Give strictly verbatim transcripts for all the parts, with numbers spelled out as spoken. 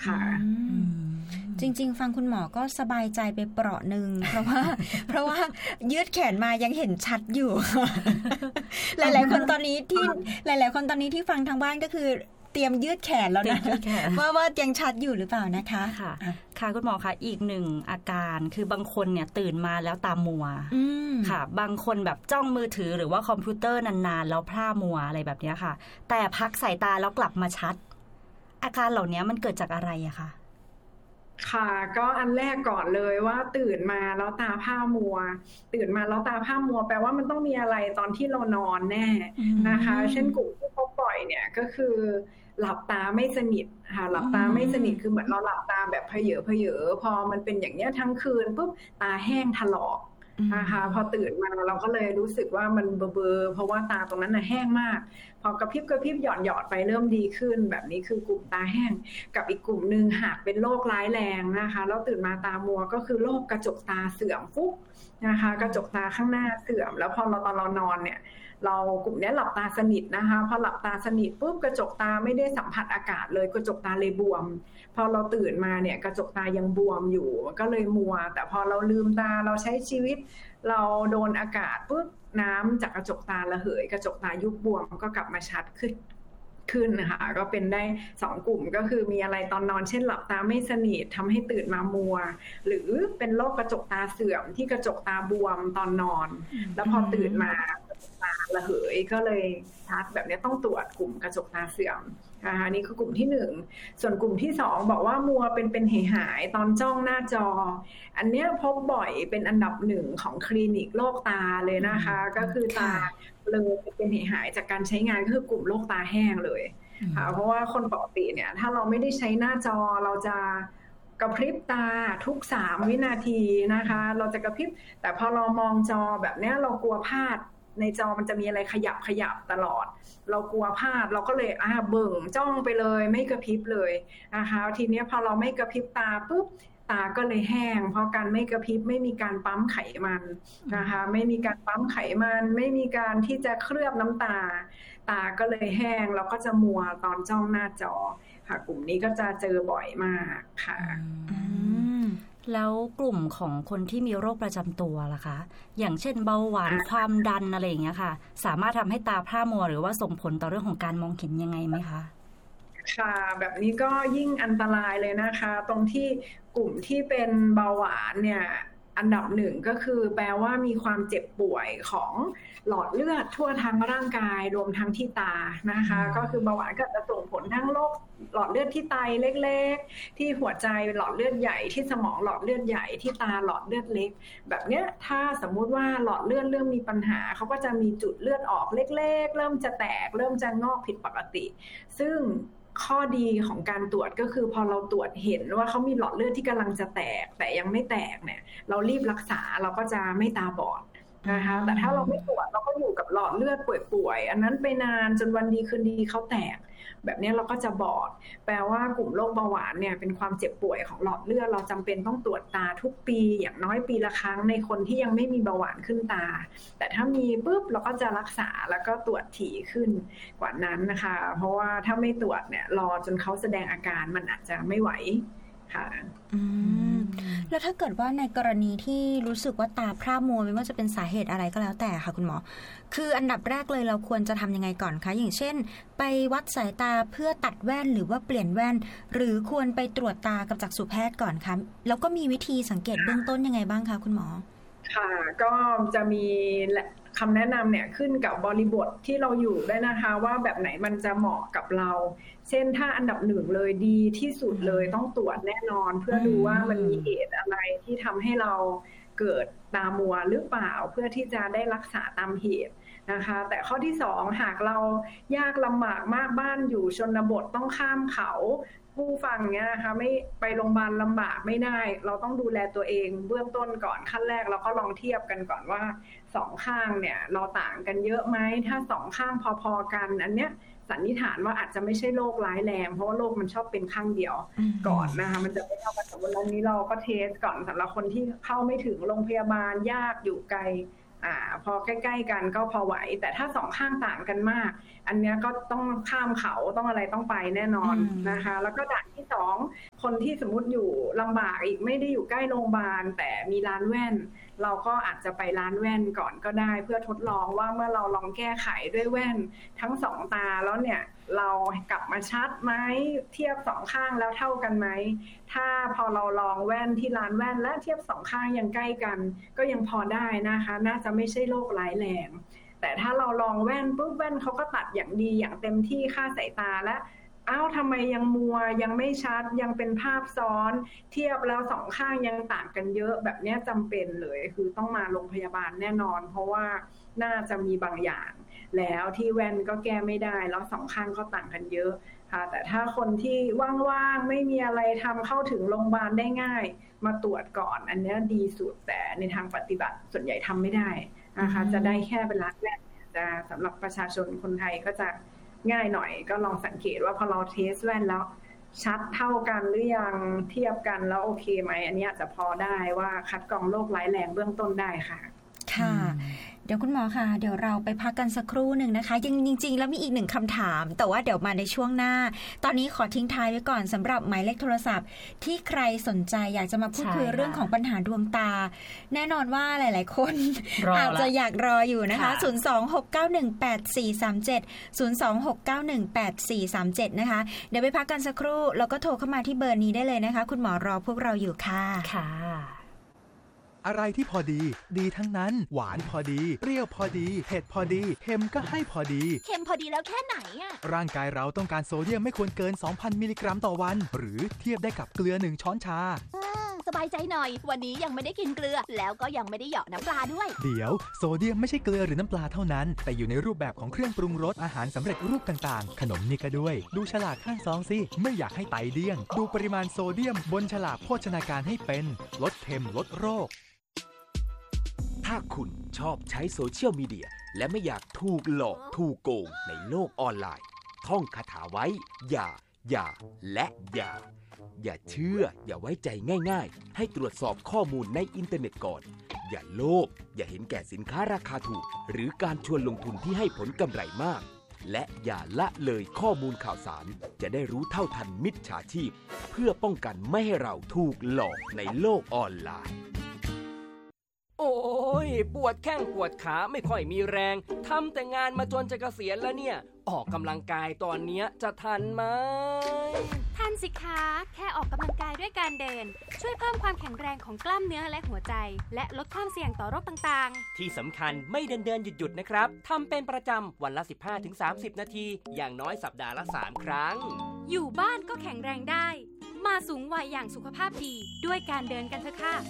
ค่ะจริงๆฟังคุณหมอก็สบายใจไปเปราะหนึ่งเพราะว่าเพราะว่ายืดแขนมายังเห็นชัดอยู่ หลายๆคนตอนนี้ที่หลายๆคนตอนนี้ที่ฟังทางบ้านก็คือเตรียมยืดแขนแล้วนะว่าว่ายังชัดอยู่หรือเปล่านะคะค่ะค่ะคุณหมอคะอีกหนึ่งอาการคือบางคนเนี่ยตื่นมาแล้วตามัวค่ะบางคนแบบจ้องมือถือหรือว่าคอมพิวเตอร์นานๆแล้วพร่ามัวอะไรแบบนี้ค่ะแต่พักสายตาแล้วกลับมาชัดอาการเหล่านี้มันเกิดจากอะไรอะคะค่ะก็อันแรกก่อนเลยว่าตื่นมาแล้วตาผ้ามัวตื่นมาแล้วตาผ้ามัวแปลว่ามันต้องมีอะไรตอนที่เรานอนแน่นะคะเช่นกลุ่มที่พบบ่อยเนี่ยก็คือหลับตาไม่สนิทค่ะหลับตาไม่สนิทคือเหมือนเราหลับตาแบบเพเยอเพเยอพอมันเป็นอย่างเนี้ยทั้งคืนปุ๊บตาแห้งถลอกนะคะพอตื่นมาเราก็เลยรู้สึกว่ามันเบลอๆเพราะว่าตาตรงนั้นน่ะแห้งมากพอกระพริบกระพริบหย่อนหยอดไปเริ่มดีขึ้นแบบนี้คือกลุ่มตาแห้งกับอีกกลุ่มนึงหากเป็นโรคร้ายแรงนะคะแล้วตื่นมาตามัวก็คือโรคกระจกตาเสื่อมฟุบนะคะกระจกตาข้างหน้าเสื่อมแล้วพอเราตอนเรานอนเนี่ยเรากลุ่มนี้หลับตาสนิทนะคะพอหลับตาสนิทปุ๊บกระจกตาไม่ได้สัมผัสอากาศเลยกระจกตาเลยบวมพอเราตื่นมาเนี่ยกระจกตายังบวมอยู่ก็เลยมัวแต่พอเราลืมตาเราใช้ชีวิตเราโดนอากาศปุ๊บน้ำจากกระจกตาระเหยกระจกตายุบบวมก็กลับมาชัดขึ้นขึ้นนะคะก็เป็นได้สองกลุ่มก็คือมีอะไรตอนนอนเช่นหลับตาไม่สนิททำให้ตื่นมามัวหรือเป็นโรคกระจกตาเสื่อมที่กระจกตาบวมตอนนอนแล้วพอตื่นมาตาระเหยก็เลยชัดแบบนี้ต้องตรวจกลุ่มกระจกตาเสื่อมนะคะนี่คือกลุ่มที่หนึ่งส่วนกลุ่มที่สองบอกว่ามัวเป็นเป็นเหหายตอนจ้องหน้าจออันนี้พบบ่อยเป็นอันดับหนึ่งของคลินิกโรคตาเลยนะคะก็คือตาเลยเป็นเหหายจากการใช้งานก็คือกลุ่มโรคตาแห้งเลยค่ะเพราะว่าคนปกติเนี่ยถ้าเราไม่ได้ใช้หน้าจอเราจะกระพริบตาทุกสามวินาทีนะคะเราจะกระพริบแต่พอเรามองจอแบบนี้เรากลัวพลาดในจอมันจะมีอะไรขยับขยับตลอดเรากลัวพลาดเราก็เลยอ่าเบิ่งจ้องไปเลยไม่กระพริบเลยนะคะทีนี้พอเราไม่กระพริบตาปุ๊บตาก็เลยแห้งเพราะการไม่กระพริบไม่มีการปั๊มไขมันนะคะไม่มีการปั๊มไขมันไม่มีการที่จะเคลือบน้ำตาตาก็เลยแห้งแล้วก็จะมัวตอนจ้องหน้าจอค่ะกลุ่มนี้ก็จะเจอบ่อยมากค่ะแล้วกลุ่มของคนที่มีโรคประจำตัวล่ะคะอย่างเช่นเบาหวานความดันอะไรอย่างเงี้ยค่ะสามารถทำให้ตาพร่ามัวหรือว่าส่งผลต่อเรื่องของการมองเห็นยังไงไหมคะค่ะแบบนี้ก็ยิ่งอันตรายเลยนะคะตรงที่กลุ่มที่เป็นเบาหวานเนี่ยอันดับหนึ่งก็คือแปลว่ามีความเจ็บป่วยของหลอดเลือดทั่วทั้งร่างกายรวมทั้งที่ตานะคะก็คือเบาหวานก็จะส่งผลทั้งโรคหลอดเลือดที่ไตเล็กๆที่หัวใจหลอดเลือดใหญ่ที่สมองหลอดเลือดใหญ่ที่ตาหลอดเลือดเล็กแบบเนี้ยถ้าสมมุติว่าหลอดเลือดเริ่มมีปัญหาเขาก็จะมีจุดเลือดออกเล็กๆเริ่มจะแตกเริ่มจะงอกผิดปกติซึ่งข้อดีของการตรวจก็คือพอเราตรวจเห็นว่าเขามีหลอดเลือดที่กำลังจะแตกแต่ยังไม่แตกเนี่ยเรารีบรักษาเราก็จะไม่ตาบอดนะคะแต่ถ้าเราไม่ตรวจเราก็อยู่กับหลอดเลือดป่วยๆอันนั้นไปนานจนวันดีคืนดีเขาแตกแบบนี้เราก็จะบอดแปลว่ากลุ่มโรคเบาหวานเนี่ยเป็นความเจ็บป่วยของหลอดเลือดเราจำเป็นต้องตรวจตาทุกปีอย่างน้อยปีละครั้งในคนที่ยังไม่มีเบาหวานขึ้นตาแต่ถ้ามีปุ๊บเราก็จะรักษาแล้วก็ตรวจถี่ขึ้นกว่านั้นนะคะเพราะว่าถ้าไม่ตรวจเนี่ยรอจนเขาแสดงอาการมันอาจจะไม่ไหวค่ะอืมแล้วถ้าเกิดว่าในกรณีที่รู้สึกว่าตาพร่ามัวไม่ว่าจะเป็นสาเหตุอะไรก็แล้วแต่ค่ะคุณหมอคืออันดับแรกเลยเราควรจะทำยังไงก่อนคะอย่างเช่นไปวัดสายตาเพื่อตัดแว่นหรือว่าเปลี่ยนแว่นหรือควรไปตรวจตากับจักษุแพทย์ก่อนคะแล้วก็มีวิธีสังเกตเบื้องต้นยังไงบ้างคะคุณหมอค่ะก็จะมีคำแนะนำเนี่ยขึ้นกับบริบทที่เราอยู่ได้นะคะว่าแบบไหนมันจะเหมาะกับเราเช่นถ้าอันดับหนึ่งเลยดีที่สุดเลยต้องตรวจแน่นอนเพื่อดูว่ามันมีเหตุอะไรที่ทำให้เราเกิดตามัวหรือเปล่าเพื่อที่จะได้รักษาตามเหตุนะคะแต่ข้อที่สองหากเรายากลำบากมากบ้านอยู่ชนบทต้องข้ามเขาผู้ฟังเนี้ยนะคะไม่ไปโรงพยาบาลลำบากไม่ได้เราต้องดูแลตัวเองเบื้องต้นก่อนขั้นแรกเราก็ลองเทียบกันก่อนว่าสองข้างเนี่ยเราต่างกันเยอะไหมถ้าสองข้างพอๆกันอันเนี้ยสันนิษฐานว่าอาจจะไม่ใช่โรคร้ายแรงเพราะว่าโรคมันชอบเป็นข้างเดียวก่อนนะคะมันจะไม่เท่ากันแต่วันนี้เราก็เทสก่อนสำหรับคนที่เข้าไม่ถึงโรงพยาบาลยากอยู่ไกลอ่าพอใกล้ๆกันก็พอไหวแต่ถ้าสองข้างต่างกันมากอันนี้ก็ต้องข้ามเขาต้องอะไรต้องไปแน่นอนนะคะแล้วก็ด่านที่สองคนที่สมมุติอยู่ลำบากอีกไม่ได้อยู่ใกล้โรงพยาบาลแต่มีร้านแว่นเราก็อาจจะไปร้านแว่นก่อนก็ได้เพื่อทดลองว่าเมื่อเราลองแก้ไขด้วยแว่นทั้งสองตาแล้วเนี่ยเรากลับมาชัดไหมเทียบสองข้างแล้วเท่ากันไหมถ้าพอเราลองแว่นที่ร้านแว่นและเทียบสองข้างยังใกล้กันก็ยังพอได้นะคะน่าจะไม่ใช่โรคร้ายแรงแต่ถ้าเราลองแว่นปุ๊บแว่นเขาก็ตัดอย่างดีอย่างเต็มที่ค่าสายตาและอ้าวทำไมยังมัวยังไม่ชัดยังเป็นภาพซ้อนเทียบแล้วสองข้างยังต่างกันเยอะแบบนี้จำเป็นเลยคือต้องมาโรงพยาบาลแน่นอนเพราะว่าน่าจะมีบางอย่างแล้วที่แว่นก็แก้ไม่ได้แล้วสองข้างก็ต่างกันเยอะค่ะแต่ถ้าคนที่ว่างๆไม่มีอะไรทำเข้าถึงโรงพยาบาลได้ง่ายมาตรวจก่อนอันนี้ดีสุดแต่ในทางปฏิบัติส่วนใหญ่ทำไม่ได้นะคะจะได้แค่เป็นร้านแว่นจะสำหรับประชาชนคนไทยก็จะง่ายหน่อยก็ลองสังเกตว่าพอเราเทสแว่นแล้วชัดเท่ากันหรือยังเทียบกันแล้วโอเคไหมอันนี้อาจจะพอได้ว่าคัดกรองโรคร้ายแรงเบื้องต้นได้ค่ะค่ะเดี๋ยวคุณหมอค่ะเดี๋ยวเราไปพักกันสักครู่หนึ่งนะคะยังจริงๆแล้วมีอีกหนึ่งคำถามแต่ว่าเดี๋ยวมาในช่วงหน้าตอนนี้ขอทิ้งท้ายไว้ก่อนสำหรับหมายเลขโทรศัพท์ที่ใครสนใจอยากจะมาพูดคุยเรื่องของปัญหาดวงตาแน่นอนว่าหลายๆคนอาจจะอยากรออยู่นะคะศูนย์ สอง หก เก้า หนึ่ง แปด สี่ สาม เจ็ด ศูนย์ สอง หก เก้า หนึ่ง แปด สี่ สาม เจ็ดนะคะเดี๋ยวไปพักกันสักครู่แล้วก็โทรเข้ามาที่เบอร์นี้ได้เลยนะคะคุณหมอรอพวกเราอยู่ค่ะค่ะอะไรที่พอดีดีทั้งนั้นหวานพอดีเปรี้ยวพอดีเผ็ดพอดีเค็มก็ให้พอดีเค็มพอดีแล้วแค่ไหนอะร่างกายเราต้องการโซเดียมไม่ควรเกิน สองพัน มิลลิกรัมต่อวันหรือเทียบได้กับเกลือหนึ่งช้อนชาสบายใจหน่อยวันนี้ยังไม่ได้กินเกลือแล้วก็ยังไม่ได้เหยาะน้ำปลาด้วยเดี๋ยวโซเดียมไม่ใช่เกลือหรือน้ำปลาเท่านั้นแต่อยู่ในรูปแบบของเครื่องปรุงรสอาหารสำเร็จรูปต่างๆขนมนี่ก็ด้วยดูฉลากข้างซองสิไม่อยากให้ไตเดี้ยงดูปริมาณโซเดียมบนฉลากโภชนาการให้เป็นลดเค็มลดโรคถ้าคุณชอบใช้โซเชียลมีเดียและไม่อยากถูกหลอกถูกโกงในโลกออนไลน์ท่องคาถาไว้อย่าอย่าและอย่าอย่าเชื่ออย่าไว้ใจง่ายๆให้ตรวจสอบข้อมูลในอินเทอร์เน็ตก่อนอย่าโลภอย่าเห็นแก่สินค้าราคาถูกหรือการชวนลงทุนที่ให้ผลกำไรมากและอย่าละเลยข้อมูลข่าวสารจะได้รู้เท่าทันมิจฉาชีพเพื่อป้องกันไม่ให้เราถูกหลอกในโลกออนไลน์โอ้ยปวดแข้งปวดขาไม่ค่อยมีแรงทำแต่งานมาจนจะเกษียณแล้วเนี่ยออกกำลังกายตอนนี้จะทันไหมทันสิคะแค่ออกกำลังกายด้วยการเดินช่วยเพิ่มความแข็งแรงของกล้ามเนื้อและหัวใจและลดความเสี่ยงต่อโรคต่างๆที่สำคัญไม่เดินเดินหยุดหยุดนะครับทำเป็นประจำวันละ สิบห้าถึงสามสิบ นาทีอย่างน้อยสัปดาห์ละสามครั้งอยู่บ้านก็แข็งแรงได้มาสูงวัยอย่างสุขภาพดีด้วยการเดินกันเถอะค่ะ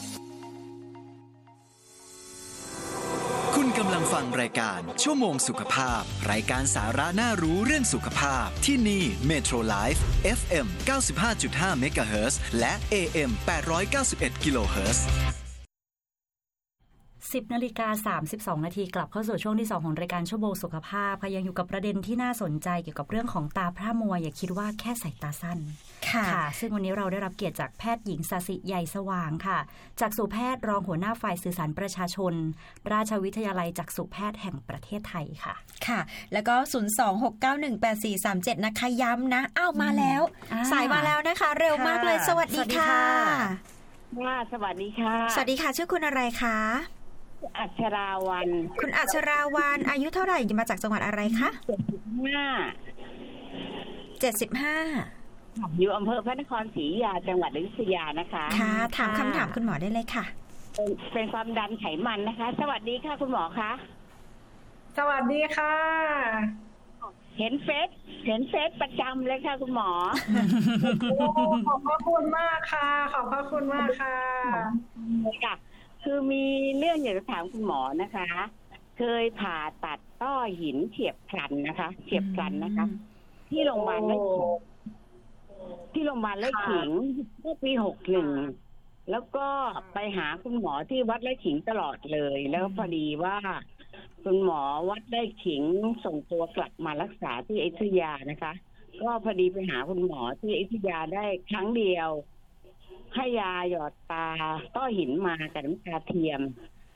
คุณกำลังฟังรายการชั่วโมงสุขภาพรายการสาระน่ารู้เรื่องสุขภาพที่นี่ Metro Life เอฟ เอ็ม เก้าสิบห้าจุดห้า เมกะเฮิรตซ์ และ เอ เอ็ม แปดร้อยเก้าสิบเอ็ด กิโลเฮิรตซ์สิบนาฬิกาสามสิบสองนาทีกลับเข้าสู่ช่วงที่สองของรายการชั่วโมงสุขภาพค่ะยังอยู่กับประเด็นที่น่าสนใจเกี่ยวกับเรื่องของตาพร่ามัวอย่าคิดว่าแค่สายตาสั้นค่ะซึ่งวันนี้เราได้รับเกียรติจากแพทย์หญิงศศิใหญ่สว่างค่ะจักษุแพทย์รองหัวหน้าฝ่ายสื่อสารประชาชนราชวิทยาลัยจักษุแพทย์แห่งประเทศไทยค่ะค่ะแล้วก็ศูนย์ สอง หก เก้า หนึ่ง แปด สี่ สาม เจ็ดนะคะย้ำนะอ้าวมาแล้วสายมาแล้วนะคะเร็วมากเลยสวัสดีค่ะค่ะสวัสดีค่ะสวัสดีค่ะชื่อคุณอะไรคะอัชราวันคุณอัชราวันอายุเท่าไหร่มาจากจังหวัดอะไรคะเจ็ดสิบห้าเจ็ดสิบห้าอยู่อำเภอพระนครศรีอยุธยาจังหวัดอยุธยานะคะค่ะถามคำถามคุณหมอได้เลยค่ะเป็นความดันไขมันนะคะสวัสดีค่ะคุณหมอคะสวัสดีค่ะเห็นเฟซเห็นเฟซประจำเลยค่ะคุณหมอขอบพระคุณมากค่ะขอบพระคุณมากค่ะค่ะคือมีเรื่องอยากจะถามคุณหมอนะคะเคยผ่าตัดต้อหินเฉียบพลันนะคะเฉียบพลันนะคะที่โรงพยาบาลไร่ขิงที่โรงพยาบาลไร่ขิงเมื่อปีหกหนึ่งแล้วก็ไปหาคุณหมอที่วัดไร่ขิงตลอดเลยแล้วพอดีว่าคุณหมอวัดไร่ขิงส่งตัวกลับมารักษาที่อยุธยานะคะก็พอดีไปหาคุณหมอที่อยุธยาได้ครั้งเดียวให้ยาหยอดตาต้อหินมากับน้ำตาเทียม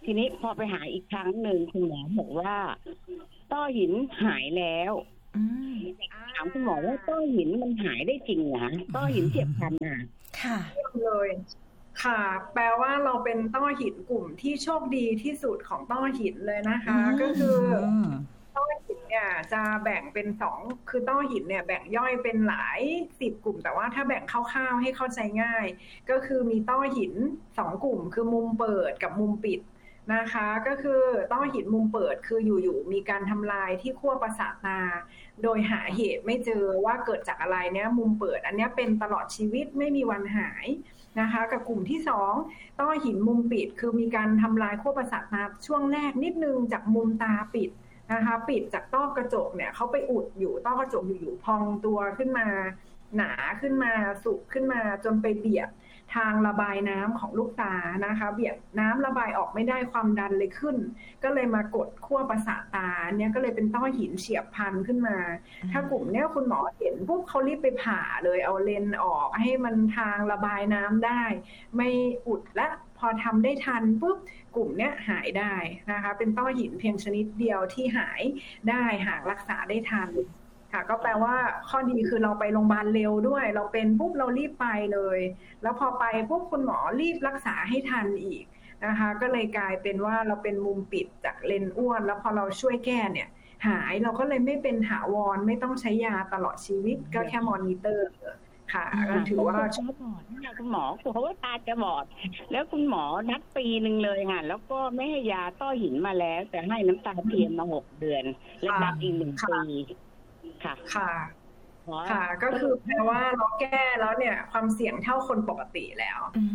ทีนี้พอไปหาอีกครั้งหนึ่งคุณหมอบอกว่าต้อหินหายแล้วถามคุณหมอว่าต้อหินมันหายได้จริงเหรอต้อหินเฉียบพลันอ่ะค่ะเลยค่ะแปลว่าเราเป็นต้อหินกลุ่มที่โชคดีที่สุดของต้อหินเลยนะคะก็คือต้อหินเนี่ยจะแบ่งเป็นสองคือต้อหินเนี่ยแบ่งย่อยเป็นหลายสิบกลุ่มแต่ว่าถ้าแบ่งคร่าวๆให้เข้าใจง่ายก็คือมีต้อหินสองกลุ่มคือมุมเปิดกับมุมปิดนะคะก็คือต้อหินมุมเปิดคืออยู่ๆมีการทำลายที่ขั้วประสาทตาโดยหาเหตุไม่เจอว่าเกิดจากอะไรเนี่ยมุมเปิดอันนี้เป็นตลอดชีวิตไม่มีวันหายนะคะกับกลุ่มที่สองต้อหินมุมปิดคือมีการทำลายขั้วประสาทตาช่วงแรกนิดนึงจากมุมตาปิดนะคะปิดจากต้อกระจกเนี่ยเขาไปอุดอยู่ต้อกระจกอยู่ๆพองตัวขึ้นมาหนาขึ้นมาสุกขึ้นมาจนไปเบียดทางระบายน้ำของลูกตานะคะเบียดน้ำระบายออกไม่ได้ความดันเลยขึ้นก็เลยมากดขั้วประสาทตาเนี่ยก็เลยเป็นต้อหินเฉียบพลันขึ้นมาถ้ากลุ่มเนี้ยคุณหมอเห็นปุ๊บเขารีบไปผ่าเลยเอาเลนส์ออกให้มันทางระบายน้ำได้ไม่อุดและพอทำได้ทันปุ๊บกลุ่มเนี้ยหายได้นะคะเป็นต้อหินเพียงชนิดเดียวที่หายได้หากรักษาได้ทันค่ะก็แปลว่าข้อดีคือเราไปโรงพยาบาลเร็วด้วยเราเป็นปุ๊บเรารีบไปเลยแล้วพอไปปุ๊บคุณหมอรีบรักษาให้ทันอีกนะคะก็เลยกลายเป็นว่าเราเป็นมุมปิดจากเลนส์อ้วนแล้วพอเราช่วยแก้เนี่ยหายเราก็เลยไม่เป็นถาวรไม่ต้องใช้ยาตลอดชีวิตก็แค่มอนิเตอร์ค่ะก็ถือว่าชอบบอดนี่คุณหมอเพราะว่าตาจะบอดแล้วคุณหมอนัดปีหนึ่งเลยค่ะแล้วก็ไม่ให้ยาต้อหินมาแล้วแต่ให้น้ำตาเทียมมาหกเดือนแล้วนัดอีกหนึ่งปีค่ะค่ะค่ะก็คือแปลว่าเราแก้แล้วเนี่ยความเสี่ยงเท่าคนปกติแล้ว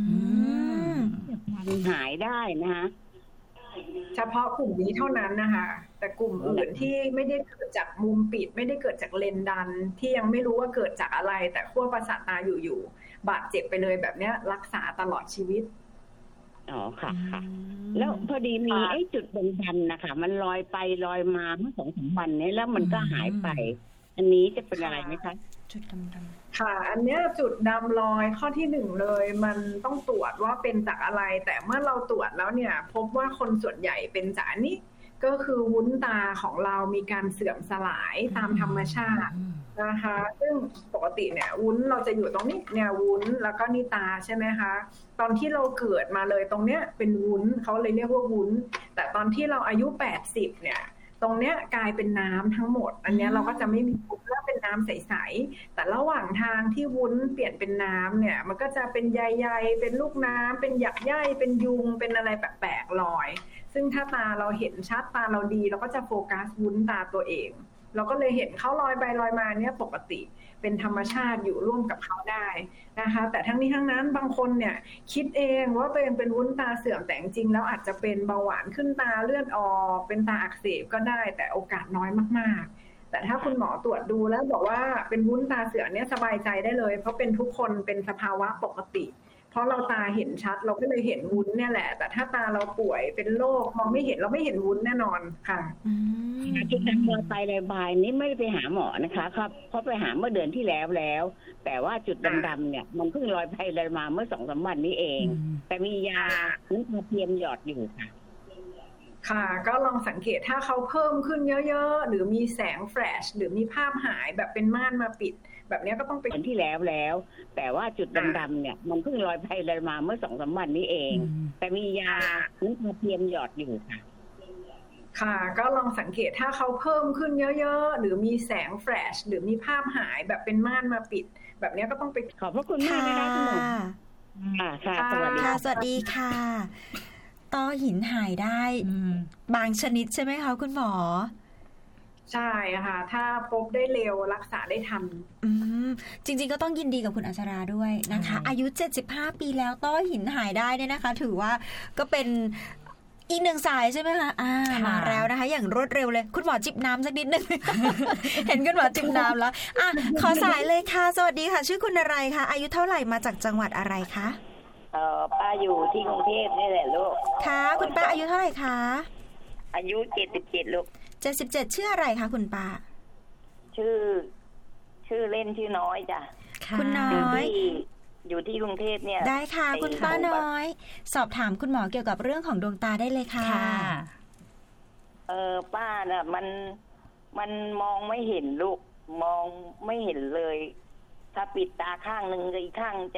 หายได้นะคะเฉพาะกลุ่มนี้เท่านั้นนะคะแต่กลุ่มอื่นที่ไม่ได้เกิดจากมุมปิดไม่ได้เกิดจากเลนดันที่ยังไม่รู้ว่าเกิดจากอะไรแต่ขั้วประสาทตาอยู่ๆบาดเจ็บไปเลยแบบนี้รักษาตลอดชีวิตอ๋อค่ะค่ะแล้วพอดีมีไอ้จุดดำๆนะคะมันลอยไปลอยมาเมื่อสองสามวันนี้แล้วมันก็หายไปอันนี้จะเป็นอะไรไหมคะจุดดำๆค่ะอันนี้จุดดำลอยข้อที่หนึ่งเลยมันต้องตรวจว่าเป็นจากอะไรแต่เมื่อเราตรวจแล้วเนี่ยพบว่าคนส่วนใหญ่เป็นจากอันนี้ก็คือวุ้นตาของเรามีการเสื่อมสลายตามธรรมชาตินะคะซึ่งปกติเนี่ยวุ้นเราจะอยู่ตรงนี้เนี่ยวุ้นแล้วก็นี่ตาใช่ไหมคะตอนที่เราเกิดมาเลยตรงเนี้ยเป็นวุ้นเขาเลยเรียกว่าวุ้นแต่ตอนที่เราอายุแปดสิบเนี่ยตรงเนี้ยกลายเป็นน้ำทั้งหมดอันนี้เราก็จะไม่มีวุ้นแล้วเป็นน้ำใสๆแต่ระหว่างทางที่วุ้นเปลี่ยนเป็นน้ำเนี่ยมันก็จะเป็นใยๆเป็นลูกน้ำเป็นหยักใยเป็นยุงเป็นอะไรแปลกๆลอยซึ่งถ้าตาเราเห็นชัดตาเราดีเราก็จะโฟกัสวุ้นตาตัวเองเราก็เลยเห็นเขาลอยไปลอยมาเนี่ยปกติเป็นธรรมชาติอยู่ร่วมกับเขาได้นะคะแต่ทั้งนี้ทั้งนั้นบางคนเนี่ยคิดเองว่าเป็นเป็นวุ้นตาเสื่อมแต่จริงแล้วอาจจะเป็นเบาหวานขึ้นตาเลือดออกเป็นตาอักเสบก็ได้แต่โอกาสน้อยมากๆแต่ถ้าคุณหมอตรวจดูแล้วบอกว่าเป็นวุ้นตาเสื่อมเนี่ยสบายใจได้เลยเพราะเป็นทุกคนเป็นสภาวะปกติเพราะเราตาเห็นชัดเราก็เลยเห็นวุ้นเนี่ยแหละแต่ถ้าตาเราป่วยเป็นโรคมองไม่เห็นเราไม่เห็นวุ้นแน่นอนค่ะจุดดำลอยไประบายนี้ไม่ได้ไปหาหมอนะคะครับเพราะไปหาเมื่อเดือนที่แล้วแล้วแต่ว่าจุดดำๆเนี่ยมันเพิ่งลอยไปลอยมาเมื่อสองสามวันนี้เองแต่มียาน้ำตาเทียมหยอดอยู่ค่ะค่ะก็ลองสังเกตถ้าเขาเพิ่มขึ้นเยอะๆหรือมีแสงแฟลชหรือมีภาพหายแบบเป็นม่านมาปิดแบบนี้ก็ต้องเป็นที่แล้วแล้วแต่ว่าจุดดำๆเนี่ยมันเพิ่งลอยไปลอยมาเมื่อสองสามวันนี้เองแต่มียาน้ำตาเทียมหยอดอยู่ค่ะค่ะก็ลองสังเกตถ้าเขาเพิ่มขึ้นเยอะๆหรือมีแสงแฟลชหรือมีภาพหายแบบเป็นม่านมาปิดแบบนี้ก็ต้องไปขอบพระคุณมากนะคะคุณหมอค่ะสวัสดีค่ะสวัสดีค่ะต้อหินหายได้บางชนิดใช่ไหมคะคุณหมอใช่ค่ะถ้าพบได้เร็วรักษาได้ทันอืมจริงๆก็ต้องยินดีกับคุณอัชราด้วยนะคะอายุเจ็ดสิบห้าปีแล้วต้อหินหายได้เนี่ยนะคะถือว่าก็เป็นอีกหนึ่งสายใช่ไหมคะอ่ามาแล้วนะคะอย่างรวดเร็วเลยคุณหมอจิบน้ำสักนิดนึง เห็นคุณหมอจิบน้ำแล้วอ่ะขอสายเลยค่ะสวัสดีค่ะชื่อคุณอะไรคะอายุเท่าไหร่มาจากจังหวัดอะไรคะเออป้าอยู่ที่กรุงเทพนี่แหละลูกค่ะคุณป้าอายุเท่าไหร่คะอายุเจ็ดสิบเจ็ดลูกเจ็ดสิบเจ็ดชื่ออะไรคะคุณป้าชื่อชื่อเล่นชื่อน้อยจ้ะคุณน้อยอยู่ที่กรุงเทพเนี่ยได้ค่ะคุณป้าน้อยสอบถามคุณหมอเกี่ยวกับเรื่องของดวงตาได้เลยค่ะเออป้าน่ะมันมันมองไม่เห็นลูกมองไม่เห็นเลยถ้าปิดตาข้างหนึ่งกับอีกข้างจะ